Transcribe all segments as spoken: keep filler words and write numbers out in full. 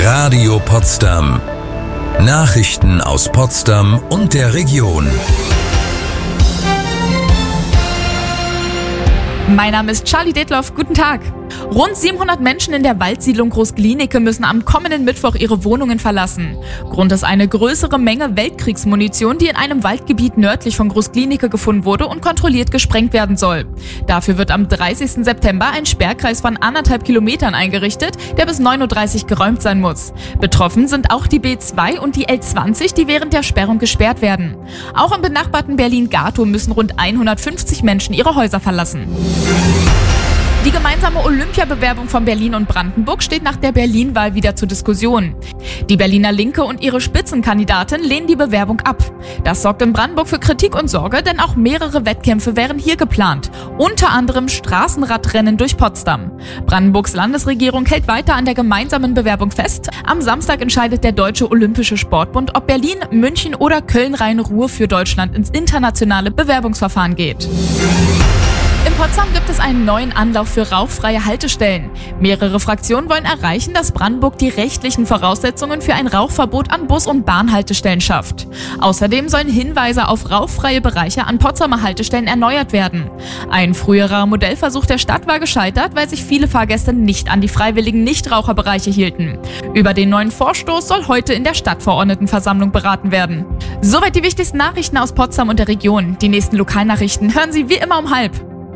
Radio Potsdam. Nachrichten aus Potsdam und der Region. Mein Name ist Charlie Detloff. Guten Tag. Rund siebenhundert Menschen in der Waldsiedlung Groß-Glienicke müssen am kommenden Mittwoch ihre Wohnungen verlassen. Grund ist eine größere Menge Weltkriegsmunition, die in einem Waldgebiet nördlich von Groß-Glienicke gefunden wurde und kontrolliert gesprengt werden soll. Dafür wird am dreißigsten September ein Sperrkreis von anderthalb Kilometern eingerichtet, der bis neun Uhr dreißig geräumt sein muss. Betroffen sind auch die B zwei und die L zwanzig, die während der Sperrung gesperrt werden. Auch im benachbarten Berlin-Gatow müssen rund hundertfünfzig Menschen ihre Häuser verlassen. Die gemeinsame Olympiabewerbung von Berlin und Brandenburg steht nach der Berlin-Wahl wieder zur Diskussion. Die Berliner Linke und ihre Spitzenkandidatin lehnen die Bewerbung ab. Das sorgt in Brandenburg für Kritik und Sorge, denn auch mehrere Wettkämpfe wären hier geplant. Unter anderem Straßenradrennen durch Potsdam. Brandenburgs Landesregierung hält weiter an der gemeinsamen Bewerbung fest. Am Samstag entscheidet der Deutsche Olympische Sportbund, ob Berlin, München oder Köln-Rhein-Ruhr für Deutschland ins internationale Bewerbungsverfahren geht. In Potsdam gibt es einen neuen Anlauf für rauchfreie Haltestellen. Mehrere Fraktionen wollen erreichen, dass Brandenburg die rechtlichen Voraussetzungen für ein Rauchverbot an Bus- und Bahnhaltestellen schafft. Außerdem sollen Hinweise auf rauchfreie Bereiche an Potsdamer Haltestellen erneuert werden. Ein früherer Modellversuch der Stadt war gescheitert, weil sich viele Fahrgäste nicht an die freiwilligen Nichtraucherbereiche hielten. Über den neuen Vorstoß soll heute in der Stadtverordnetenversammlung beraten werden. Soweit die wichtigsten Nachrichten aus Potsdam und der Region. Die nächsten Lokalnachrichten hören Sie wie immer um halb.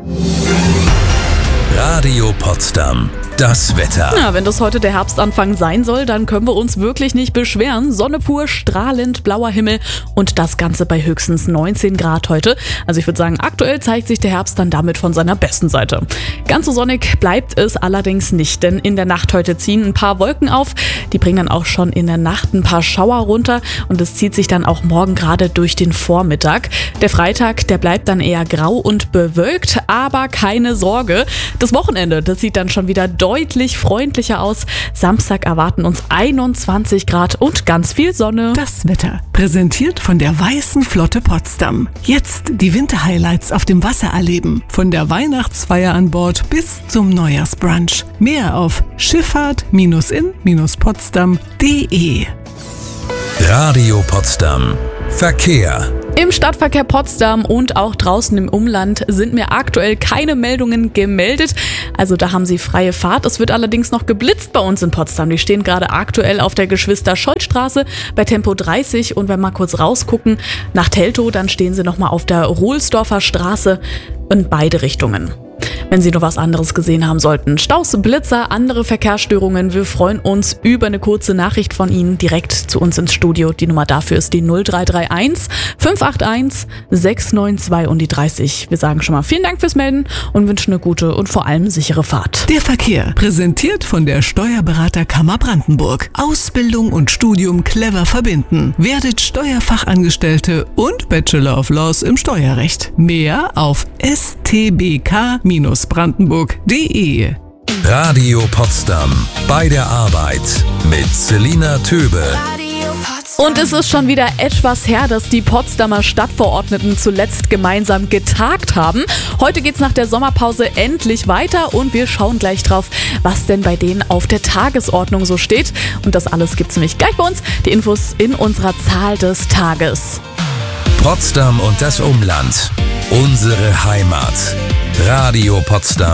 Radio Potsdam. Das Wetter. Ja, wenn das heute der Herbstanfang sein soll, dann können wir uns wirklich nicht beschweren. Sonne pur, strahlend, blauer Himmel und das Ganze bei höchstens neunzehn Grad heute. Also ich würde sagen, aktuell zeigt sich der Herbst dann damit von seiner besten Seite. Ganz so sonnig bleibt es allerdings nicht, denn in der Nacht heute ziehen ein paar Wolken auf. Die bringen dann auch schon in der Nacht ein paar Schauer runter und es zieht sich dann auch morgen gerade durch den Vormittag. Der Freitag, der bleibt dann eher grau und bewölkt, aber keine Sorge. Das Wochenende, das sieht dann schon wieder deutlich freundlicher aus. Samstag erwarten uns einundzwanzig Grad und ganz viel Sonne. Das Wetter, präsentiert von der Weißen Flotte Potsdam. Jetzt die Winterhighlights auf dem Wasser erleben. Von der Weihnachtsfeier an Bord bis zum Neujahrsbrunch. Mehr auf schifffahrt in potsdam punkt de. Radio Potsdam. Verkehr. Im Stadtverkehr Potsdam und auch draußen im Umland sind mir aktuell keine Meldungen gemeldet. Also da haben Sie freie Fahrt. Es wird allerdings noch geblitzt bei uns in Potsdam. Die stehen gerade aktuell auf der Geschwister-Scholz-Straße bei Tempo dreißig. Und wenn wir mal kurz rausgucken nach Teltow, dann stehen Sie nochmal auf der Rohlsdorfer Straße in beide Richtungen. Wenn Sie noch was anderes gesehen haben sollten. Staus, Blitzer, andere Verkehrsstörungen. Wir freuen uns über eine kurze Nachricht von Ihnen direkt zu uns ins Studio. Die Nummer dafür ist die null drei drei eins fünf acht eins sechs neun zwei und die dreißig. Wir sagen schon mal vielen Dank fürs Melden und wünschen eine gute und vor allem sichere Fahrt. Der Verkehr, präsentiert von der Steuerberaterkammer Brandenburg. Ausbildung und Studium clever verbinden. Werdet Steuerfachangestellte und Bachelor of Laws im Steuerrecht. Mehr auf s t b k Bindestrich brandenburg punkt de. Radio Potsdam. Bei der Arbeit mit Selina Töbe. Und es ist schon wieder etwas her, dass die Potsdamer Stadtverordneten zuletzt gemeinsam getagt haben. Heute geht's nach der Sommerpause endlich weiter und wir schauen gleich drauf, was denn bei denen auf der Tagesordnung so steht. Und das alles gibt's nämlich gleich bei uns. Die Infos in unserer Zahl des Tages. Potsdam und das Umland. Unsere Heimat. Radio Potsdam.